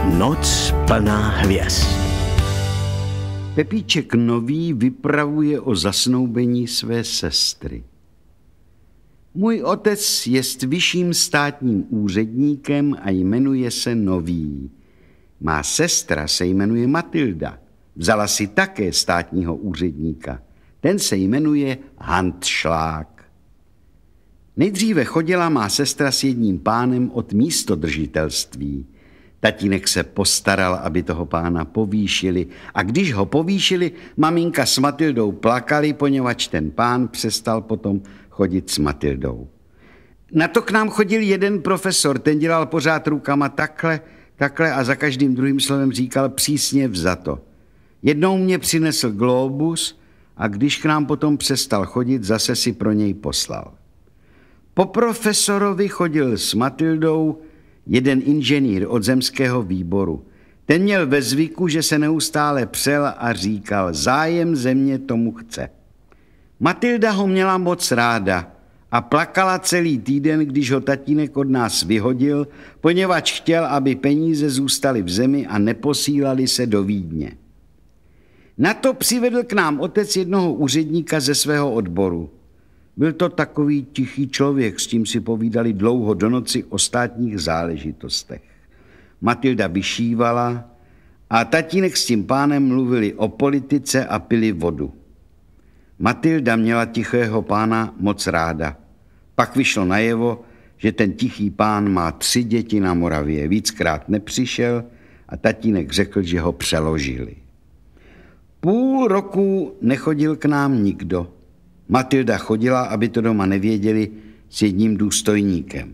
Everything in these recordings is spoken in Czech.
Noc plná hvězd. Pepíček Nový vypravuje o zasnoubení své sestry. Můj otec jest vyšším státním úředníkem a jmenuje se Nový. Má sestra se jmenuje Matilda. Vzala si také státního úředníka. Ten se jmenuje Handschlag. Nejdříve chodila má sestra s jedním pánem od místodržitelství. Tatínek se postaral, aby toho pána povýšili. A když ho povýšili, maminka s Matildou plakali, poněvadž ten pán přestal potom chodit s Matildou. Na to k nám chodil jeden profesor, ten dělal pořád rukama takhle a za každým druhým slovem říkal přísně vzato. Jednou mě přinesl glóbus a když k nám potom přestal chodit, zase si pro něj poslal. Po profesorovi chodil s Matildou jeden inženýr od zemského výboru. Ten měl ve zvyku, že se neustále přel a říkal, zájem země tomu chce. Matilda ho měla moc ráda a plakala celý týden, když ho tatínek od nás vyhodil, poněvadž chtěl, aby peníze zůstaly v zemi a neposílali se do Vídně. Na to přivedl k nám otec jednoho úředníka ze svého odboru. Byl to takový tichý člověk, s tím si povídali dlouho do noci o státních záležitostech. Matilda vyšívala a tatínek s tím pánem mluvili o politice a pili vodu. Matilda měla tichého pána moc ráda. Pak vyšlo najevo, že ten tichý pán má 3 děti na Moravě. Víckrát nepřišel a tatínek řekl, že ho přeložili. Půl roku nechodil k nám nikdo. Matilda chodila, aby to doma nevěděli, s jedním důstojníkem.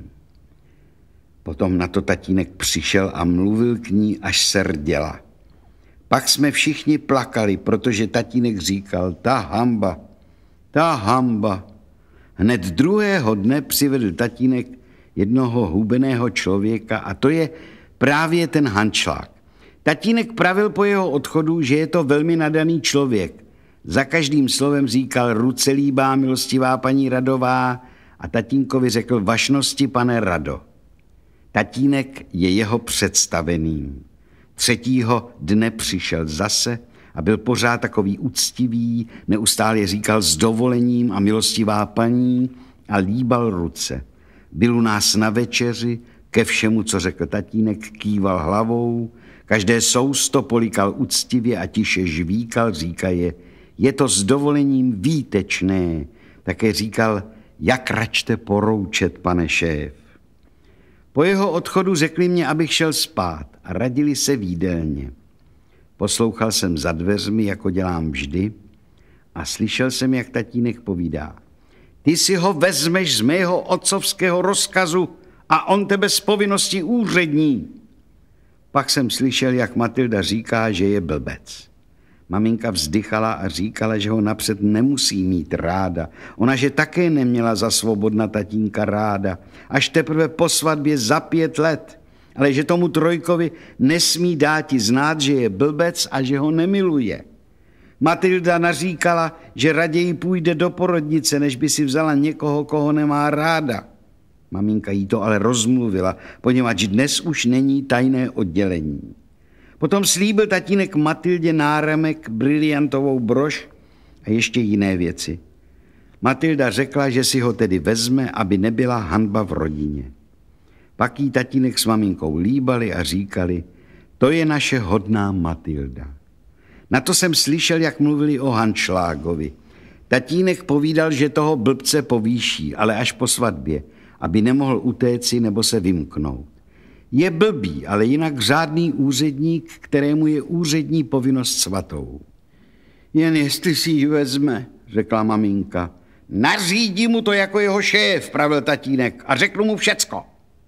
Potom na to tatínek přišel a mluvil k ní, až se rděla. Pak jsme všichni plakali, protože tatínek říkal, ta hamba. Hned druhého dne přivedl tatínek jednoho hubeného člověka a to je právě ten Handschlag. Tatínek pravil po jeho odchodu, že je to velmi nadaný člověk. Za každým slovem říkal ruce líbá milostivá paní Radová a tatínkovi řekl vašnosti pane Rado. Tatínek je jeho představeným. 3. dne přišel zase a byl pořád takový úctivý, neustále říkal s dovolením a milostivá paní a líbal ruce. Byl u nás na večeři, ke všemu, co řekl tatínek, kýval hlavou, každé sousto polikal úctivě a tiše žvíkal, říkaje, je to s dovolením výtečné. Také říkal, jak račte poroučet, pane šéf. Po jeho odchodu řekli mě, abych šel spát a radili se v jídelně. Poslouchal jsem za dveřmi, jako dělám vždy, a slyšel jsem, jak tatínek povídá. Ty si ho vezmeš z mého otcovského rozkazu a on tebe z povinnosti úřední. Pak jsem slyšel, jak Matilda říká, že je blbec. Maminka vzdychala a říkala, že ho napřed nemusí mít ráda. Ona, že také neměla za svobodna tatínka ráda. Až teprve po svatbě za 5 let. Ale že tomu trojkovi nesmí dáti znát, že je blbec a že ho nemiluje. Matilda naříkala, že raději půjde do porodnice, než by si vzala někoho, koho nemá ráda. Maminka jí to ale rozmluvila, poněvadž dnes už není tajné oddělení. Potom slíbil tatínek Matildě náramek, briliantovou brož a ještě jiné věci. Matilda řekla, že si ho tedy vezme, aby nebyla hanba v rodině. Pak jí tatínek s maminkou líbali a říkali, to je naše hodná Matilda. Na to jsem slyšel, jak mluvili o Handschlagovi. Tatínek povídal, že toho blbce povýší, ale až po svatbě, aby nemohl utéci nebo se vymknout. Je blbý, ale jinak řádný úředník, kterému je úřední povinnost svatou. Jen jestli si ji vezme, řekla maminka. Nařídí mu to jako jeho šéf, pravil tatínek, a řeknu mu všecko.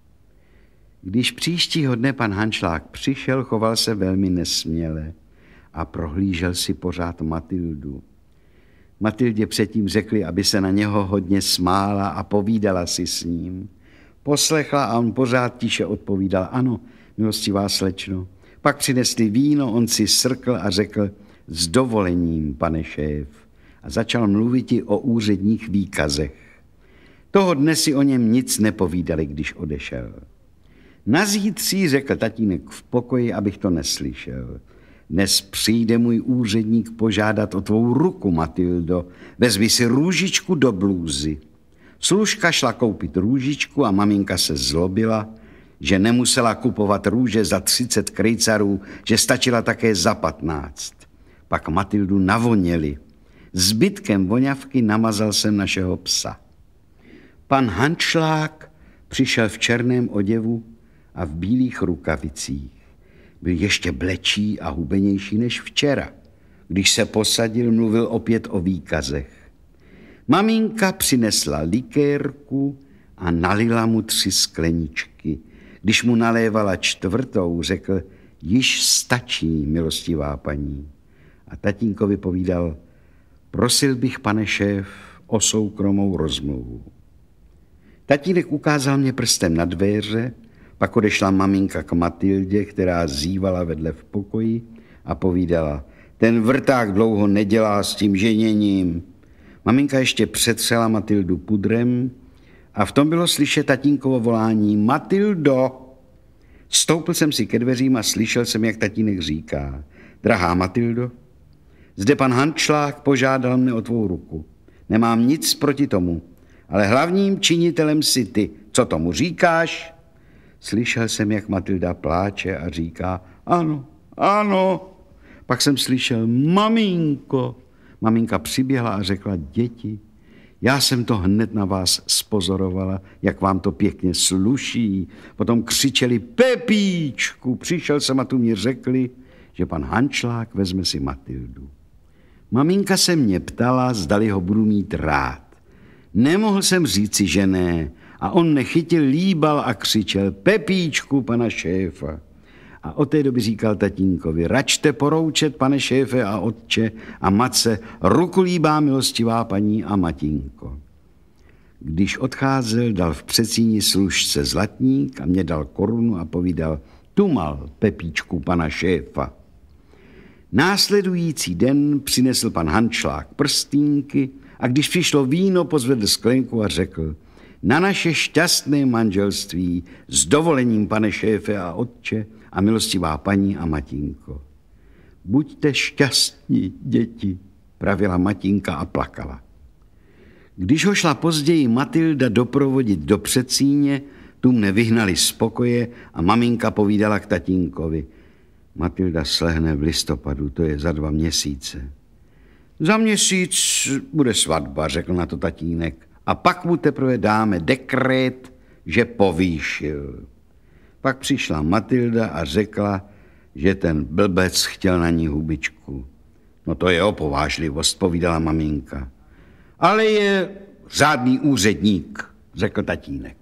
Když příštího dne pan Handschlag přišel, choval se velmi nesměle a prohlížel si pořád Matildu. Matildě předtím řekli, aby se na něho hodně smála a povídala si s ním. Poslechla a on pořád tiše odpovídal, ano, milostivá slečno. Pak přinesli víno, on si srkl a řekl, s dovolením, pane šéf. A začal mluvit i o úředních výkazech. Toho dne si o něm nic nepovídali, když odešel. Na zítří, řekl tatínek v pokoji, abych to neslyšel. Dnes přijde můj úředník požádat o tvou ruku, Matildo. Vezmi si růžičku do blůzy. Služka šla koupit růžičku a maminka se zlobila, že nemusela kupovat růže za 30 krejcarů, že stačila také za 15. Pak Matildu navoněli. Zbytkem voňavky namazal jsem našeho psa. Pan Hančlák přišel v černém oděvu a v bílých rukavicích. Byl ještě blečí a hubenější než včera. Když se posadil, mluvil opět o výkazech. Maminka přinesla likérku a nalila mu 3 skleničky. Když mu nalévala 4., řekl, již stačí, milostivá paní. A tatínkovi povídal, prosil bych, pane šéf, o soukromou rozmluvu. Tatínek ukázal mě prstem na dveře, pak odešla maminka k Matildě, která zívala vedle v pokoji a povídala, ten vrták dlouho nedělá s tím ženěním. Maminka ještě přetřela Matildu pudrem a v tom bylo slyšet tatínkovo volání, Matildo! Stoupil jsem si ke dveřím a slyšel jsem, jak tatínek říká, drahá Matildo, zde pan Hančlák požádal mne o tvou ruku. Nemám nic proti tomu, ale hlavním činitelem si ty. Co tomu říkáš? Slyšel jsem, jak Matilda pláče a říká, ano, ano. Pak jsem slyšel, maminko. Maminka přiběhla a řekla, děti, já jsem to hned na vás spozorovala, jak vám to pěkně sluší. Potom křičeli, Pepíčku. Přišel jsem a tu mi řekli, že pan Hančlák vezme si Matildu. Maminka se mě ptala, zdali ho budu mít rád. Nemohl jsem říci, že ne. A on nechytil, líbal a křičel, Pepíčku, pana šéfa. A od té doby říkal tatínkovi, račte poroučet, pane šéfe a otče a matce, ruku líbá, milostivá paní a matínko. Když odcházel, dal v předsíni služce zlatník a mě dal korunu a povídal, tu mal, Pepíčku, pana šéfa. Následující den přinesl pan Hančlák prstínky a když přišlo víno, pozvedl sklenku a řekl, na naše šťastné manželství s dovolením, pane šéfe a otče a milostivá paní a matínko. Buďte šťastní, děti, pravila matínka a plakala. Když ho šla později Matilda doprovodit do předsíně, tu mne vyhnali z pokoje a maminka povídala k tatínkovi. Matilda slehne v listopadu, to je za 2 měsíce. Za měsíc bude svatba, řekl na to tatínek. A pak mu teprve dáme dekret, že povýšil. Pak přišla Matilda a řekla, že ten blbec chtěl na ní hubičku. No to je opovážlivost, povídala maminka. Ale je řádný úředník, řekl tatínek.